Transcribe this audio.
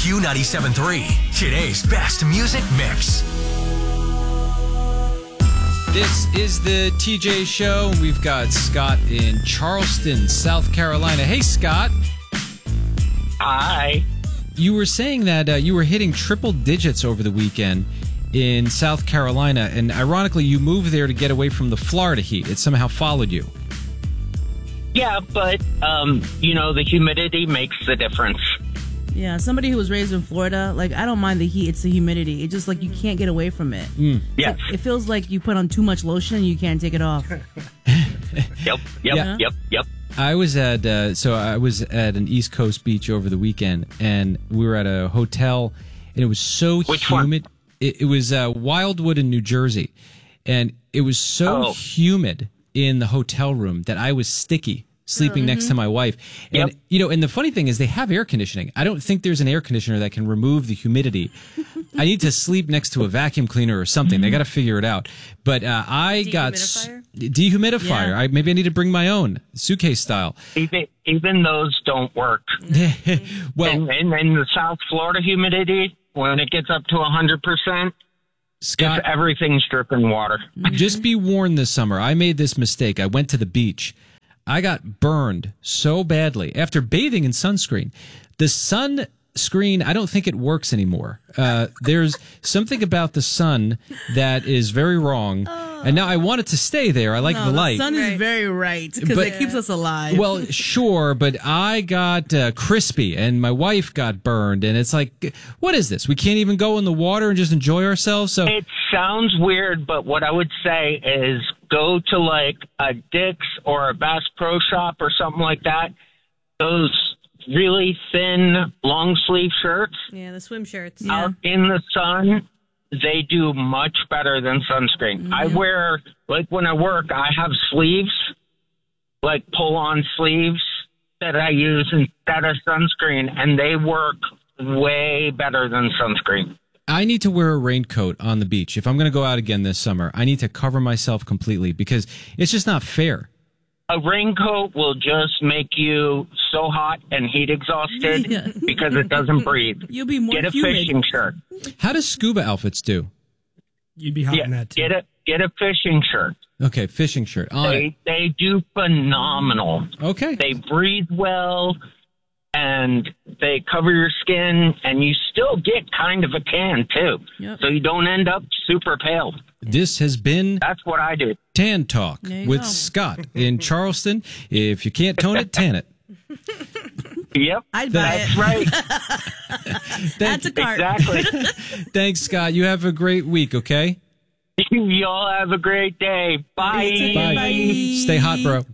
Q97.3, today's best music mix. This is the TJ Show. We've got Scott in Charleston, South Carolina. Hey, Scott. Hi. You were saying that you were hitting triple digits over the weekend in South Carolina, and ironically, you moved there to get away from the Florida heat. It somehow followed you. Yeah, but, the humidity makes the difference. Yeah, somebody who was raised in Florida, I don't mind the heat. It's the humidity. It's just you can't get away from it. Yes. It feels like you put on too much lotion and you can't take it off. Yep. I was at an East Coast beach over the weekend, and we were at a hotel, and it was so humid. It was Wildwood in New Jersey, and it was so humid in the hotel room that I was sticky sleeping next to my wife. And, and the funny thing is they have air conditioning. I don't think there's an air conditioner that can remove the humidity. I need to sleep next to a vacuum cleaner or something. They got to figure it out. But I got dehumidifier. Yeah. Maybe I need to bring my own, suitcase style. Even those don't work. Well, and the South Florida humidity, when it gets up to 100%, Scott, everything's dripping water. Just be warned this summer. I made this mistake. I went to the beach. I got burned so badly after bathing in sunscreen. The sunscreen, I don't think it works anymore. There's something about the sun that is very wrong. And now I want it to stay there. I like the light. The sun is very right because it keeps us alive. Well, sure, but I got crispy and my wife got burned. And it's like, what is this? We can't even go in the water and just enjoy ourselves? So it sounds weird, but what I would say is go to a Dick's or a Bass Pro Shop or something like that. Those really thin long sleeve shirts. Yeah, the swim shirts. Out in the sun, they do much better than sunscreen. I wear, when I work, I have sleeves, pull-on sleeves that I use instead of sunscreen, and they work way better than sunscreen. I need to wear a raincoat on the beach. If I'm going to go out again this summer, I need to cover myself completely because it's just not fair. A raincoat will just make you so hot and heat exhausted because it doesn't breathe. You'll be more Get a humid. fishing shirt. How does scuba outfits do? You'd be hot in that too. Get a fishing shirt. Okay, fishing shirt. They do phenomenal. Okay. They breathe well, and they cover your skin, and you still get kind of a tan, too. Yep. So you don't end up super pale. This has been That's what I do. Tan Talk with go. Scott in Charleston. If you can't tone it, tan it. Yep. I'd buy That's it. right. That's a cart. Exactly. Thanks, Scott. You have a great week, okay? Y'all have a great day. Bye. Bye. Stay hot, bro.